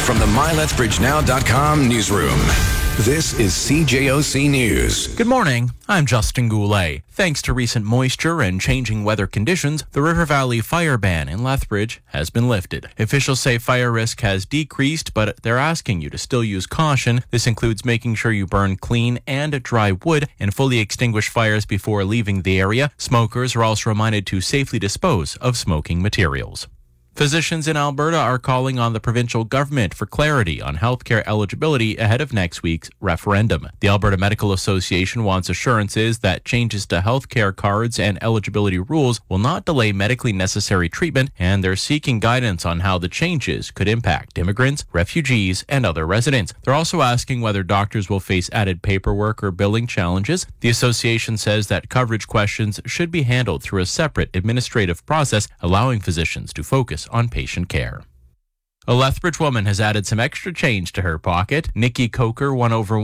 From the MyLethBridgeNow.com newsroom, this is CJOC News. Good morning, I'm Justin Goulet. Thanks to recent moisture and changing weather conditions, the River Valley fire ban in Lethbridge has been lifted. Officials say fire risk has decreased, but they're asking you to still use caution. This includes making sure you burn clean and dry wood and fully extinguish fires before leaving the area. Smokers are also reminded to safely dispose of smoking materials. Physicians in Alberta are calling on the provincial government for clarity on healthcare eligibility ahead of next week's referendum. The Alberta Medical Association wants assurances that changes to healthcare cards and eligibility rules will not delay medically necessary treatment, and they're seeking guidance on how the changes could impact immigrants, refugees, and other residents. They're also asking whether doctors will face added paperwork or billing challenges. The association says that coverage questions should be handled through a separate administrative process, allowing physicians to focus on patient care. A Lethbridge woman has added some extra change to her pocket. Nikki Coker won over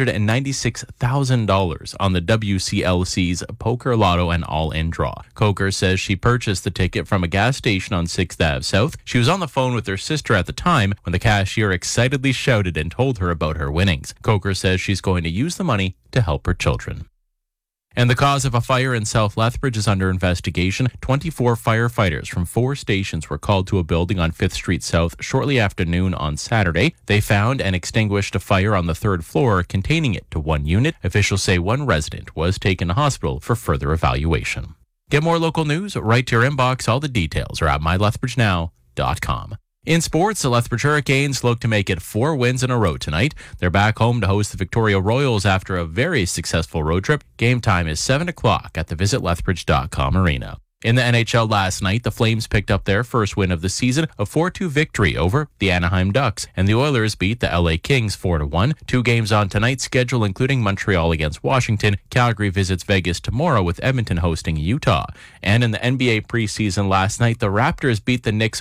$196,000 on the WCLC's Poker Lotto and All-In draw. Coker says she purchased the ticket from a gas station on 6th Ave South. She was on the phone with her sister at the time when the cashier excitedly shouted and told her about her winnings. Coker says she's going to use the money to help her children. And the cause of a fire in South Lethbridge is under investigation. 24 firefighters from 4 stations were called to a building on 5th Street South shortly after noon on Saturday. They found and extinguished a fire on the 3rd floor containing it to 1 unit. Officials say 1 resident was taken to hospital for further evaluation. Get more local news right to your inbox. All the details are at MyLethBridgeNow.com. In sports, the Lethbridge Hurricanes look to make it 4 wins in a row tonight. They're back home to host the Victoria Royals after a very successful road trip. Game time is 7 o'clock at the VisitLethbridge.com arena. In the NHL last night, the Flames picked up their first win of the season, a 4-2 victory over the Anaheim Ducks, and the Oilers beat the LA Kings 4-1. 2 games on tonight's schedule, including Montreal against Washington. Calgary visits Vegas tomorrow with Edmonton hosting Utah. And in the NBA preseason last night, the Raptors beat the Knicks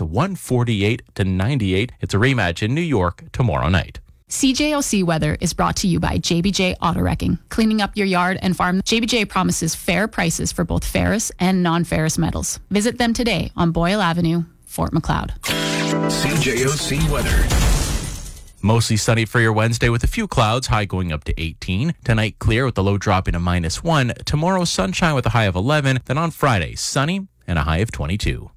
148-98. It's a rematch in New York tomorrow night. CJOC weather is brought to you by JBJ Auto Wrecking. Cleaning up your yard and farm, JBJ promises fair prices for both ferrous and non-ferrous metals. Visit them today on Boyle Avenue, Fort Macleod. CJOC weather. Mostly sunny for your Wednesday with a few clouds, high going up to 18. Tonight clear with the low dropping to -1. Tomorrow sunshine with a high of 11. Then on Friday, sunny and a high of 22.